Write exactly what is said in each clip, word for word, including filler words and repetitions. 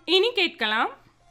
இனி கேட்கலாம்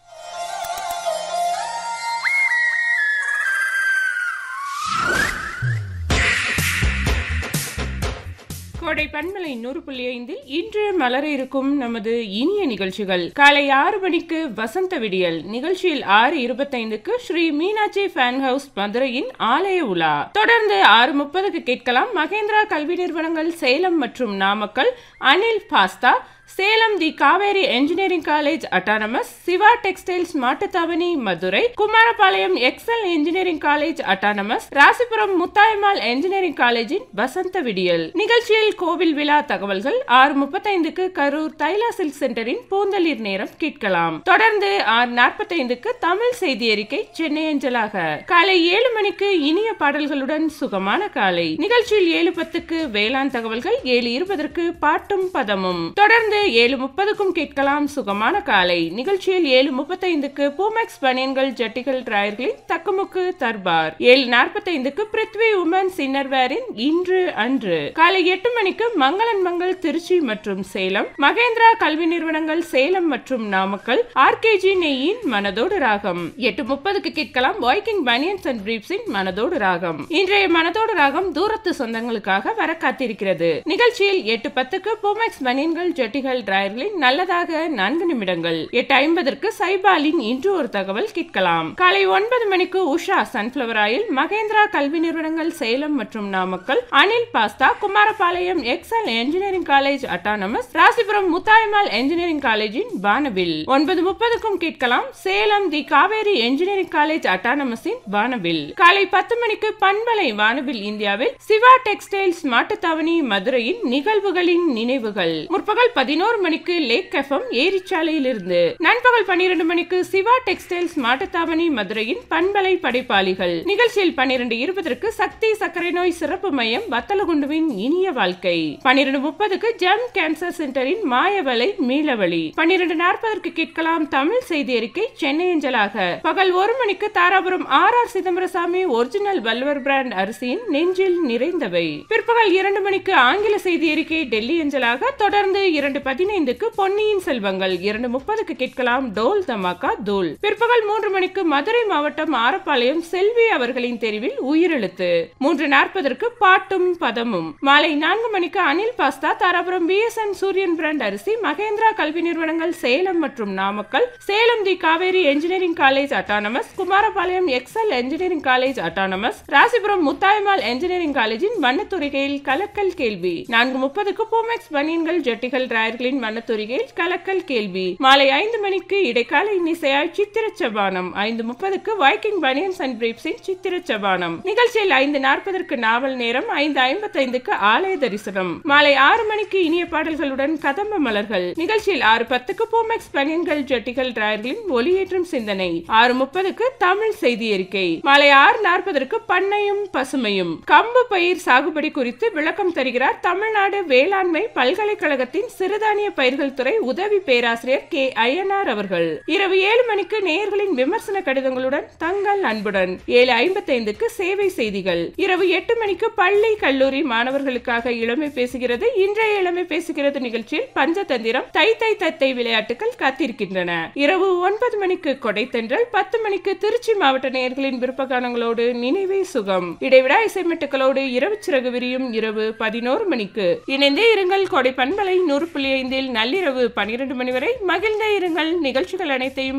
கோடை பண்பலை நூறு புள்ளி ஐந்தில் இன்று மலர இருக்கும் நமது இனிய நிகழ்ச்சிகள். காலை ஆறு மணிக்கு வசந்த விடியல் நிகழ்ச்சியில் ஆறு இருபத்தைந்துக்கு ஸ்ரீ மீனாட்சி ஃபேன் ஹவுஸ் மதுரையின் ஆலய உலா. தொடர்ந்து ஆறு முப்பதுக்கு கேட்கலாம் மகேந்திரா கல்வி நிறுவனங்கள் சேலம் மற்றும் நாமக்கல், அனில் பாஸ்தா, சேலம் தி Kaveri engineering college autonomous, Siva textiles Mattuthavani Madurai, Kumarapalayam XL engineering college autonomous, Rasipuram Muthayammal engineering காலேஜின் வசந்த விடியல் நிகழ்ச்சியில் கோவில் விழா தகவல்கள். ஆறு முப்பத்தைந்துக்கு கரூர் தைலா சில்க் சென்டரின் பூந்தளிர் நேரம் கேட்கலாம். தொடர்ந்து ஆறு நாற்பத்தைந்துக்கு தமிழ் செய்தி அறிக்கை சென்னை அஞ்சலாக. காலை ஏழு மணிக்கு இனிய பாடல்களுடன் சுகமான காலை நிகழ்ச்சியில் ஏழு பத்துக்கு வேளாண் தகவல்கள். ஏழு இருபதற்கு பாட்டும் பதமும். தொடர்ந்து ஏழு முப்பதுக்கும் கேட்கலாம் சுகமான காலை நிகழ்ச்சியில் ஏழு முப்பத்தைந்துக்கு பூமெக்ஸ் பனியன்கள் ஜட்டிகள் டிராயர்களின் தக்குமுக்கு தர்பார். ஏழு நாற்பத்தைந்துக்கு பிருத்வி உமன்ஸ் இன்னர்வேரின் இன்று அன்று. காலை எட்டு மணிக்கு மங்களன் மங்கள் திருச்சி மற்றும் சேலம், மகேந்திரா கல்வி நிறுவனங்கள் சேலம் மற்றும் நாமக்கல், ஆர்கேஜி நெய்யின் மனதோடு ராகம். எட்டு முப்பதுக்கு கேட்கலாம் வைக்கிங் பனியன்ஸ் அண்ட் பிரீப்ஸின் மனதோடு ராகம். இன்றைய மனதோடு ராகம் தூரத்து சொந்தங்களுக்காக வர காத்திருக்கிறது. நிகழ்ச்சியில் எட்டு பத்துக்கு பூமெக்ஸ் பனியன்கள் ஜட்டிகள் டிராயர்களின் நல்லதாக நான்கு நிமிடங்கள். எட்டு ஐம்பதற்கு சைபாலின் இன்று ஒரு தகவல் கேட்கலாம். காலை ஒன்பது மணிக்கு உஷா சன்ஃபிளவர் ஆயில், மகேந்திரா கல்வி நிறுவனங்கள் சேலம் மற்றும் Namakkal, Anil pasta, Kumarapalayam XL engineering college autonomous, Rasipuram Muthayammal engineering காலேஜின் வானவில். ஒன்பது முப்பதுக்கும் கேட்கலாம் சேலம் தி காவேரி என்ஜினியரிங் காலேஜ் அட்டானமஸின் வானவில். காலை பத்து மணிக்கு பண்பலை வானவில் இந்தியாவில் சிவா டெக்ஸ்டைல்ஸ் மாட்டுத்தாவணி மதுரையின் நிகழ்வுகளின் நினைவுகள். முற்பகல் பதினோரு மணிக்கு லேக் எஃப்எம் ஏரிச்சாலையில் இருந்து. நண்பகல் பன்னிரண்டு மணிக்கு சிவா டெக்ஸ்டைல்ஸ் மாட்டுத்தாவணி மதுரையின் பண்பலை படைப்பாளிகள் நிகழ்ச்சியில் பன்னிரண்டு இருபதற்கு சக்தி சர்க்கரை நோய் சிறப்பு மையம் வத்தலகுண்டுவின் இனிய வாழ்க்கை. பன்னிரண்டு முப்பதுக்கு ஜெம் கேன்சர் சென்டரின் மாயவலை மீளவழி. பன்னிரண்டு நாற்பதற்கு கேட்கலாம் தமிழ் செய்தி அறிக்கை சென்னை அஞ்சலாக. பகல் ஒரு மணிக்கு Dharapuram R R Chidambarasamy original வல்வர் brand அரிசியின் நெஞ்சில் நிறைந்தவை. பிற்பகல் இரண்டு மணிக்கு ஆங்கில செய்தி அறிக்கை டெல்லி அஞ்சலாக. தொடர்ந்து இரண்டு பதினைந்துக்கு பொன்னியின் செல்வங்கள். இரண்டு முப்பதுக்கு கேட்கலாம் டோல் தமாக்கா தோல். பிற்பகல் மூன்று மணிக்கு மதுரை மாவட்டம் ஆரப்பாளையம் செல்வி அவர்களின் தெரிவில் உயிரெழுத்து. மூன்று நாற்பதற்கு பாட்டும் பதமும். மாலை நான்கு மணிக்கு Anil pasta, Dharapuram B S N சூரியன் பிராண்ட் அரிசி, மகேந்திரா கல்வி நிறுவனங்கள் சேலம் மற்றும் நாமக்கல், சேலம் தி Kaveri engineering college autonomous, Kumarapalayam XL engineering college autonomous, Rasipuram Muthayammal engineering காலேஜின் வண்ணத்துறைகையில் கலக்கல் கேள்வி. நான்கு முப்பதுக்கு பூமெக்ஸ் பனியன்கள் ஜட்டிகள் டிராயர்களின் வண்ணத்துறைகையில் கலக்கல் கேள்வி. மாலை ஐந்து மணிக்கு இடைக்கால இன்னிசையாய் சித்திர சபானம். ஐந்து முப்பதுக்கு வைக்கிங் பனியன்ஸ் அண்ட் பிரீப்ஸின் சித்திர சபானம் நிகழ்ச்சியில் ஐந்து நாற்பதற்கு நாவல் நேரம். ஐந்து ஐம்பத்தைந்துக்கு ஆலய தரிசனம். மாலை ஆறு மணிக்கு இனிய பாடல்களுடன் கதம்ப மலர்கள் நிகழ்ச்சியில் ஆறு பத்துக்கு பூமெக்ஸ் பனியன்கள் ஜட்டிகள் டிராயர்களின் ஒளியேற்றும் சிந்தனை. ஆறு முப்பதுக்கு தமிழ் செய்தி அறிக்கை. மாலை ஆறு நாற்பதற்கு பண்ணையும் பசுமையும் கம்பு பயிர் சாகுபடி குறித்து விளக்கம் தருகிறார் தமிழ்நாடு வேளாண்மை பல்கலைக்கழகத்தின் சிறுதானிய பயிர்கள் துறை உதவி பேராசிரியர் கே ஐயனார் அவர்கள். இரவு ஏழு மணிக்கு நேயர்களின் விமர்சன கடிதங்களுடன் தங்கள் அன்புடன். ஏழு ஐம்பத்தைந்துக்கு சேவை செய்திகள். இரவு எட்டு மணிக்கு பள்ளி கல்லூரி மாணவர்களுக்காக இளமை பேசுகிறது. இன்றைய இளமை பேசுகிறது நிகழ்ச்சியில் பஞ்சதந்திரம், தை தை தத்தை விளையாட்டுகள் காத்திருக்கின்றன. இரவு ஒன்பது மணிக்கு கொடைத்தென்றல். பத்து மணிக்கு திருச்சி மாவட்ட நேயர்களின் விருப்பகானங்களோடு நினைவே சுகம். இடைவிடா இசைமெட்டுகளோடு இரவு சிறகு விரியும் இரவு பதினோரு மணிக்கு. இணைந்தே இருங்கள் கோடை பண்பலை நூறு புள்ளி ஐந்தில் நள்ளிரவு பனிரெண்டு மணி வரை மகிழ்ந்த இருங்கள். நிகழ்ச்சிகள் அனைத்தையும்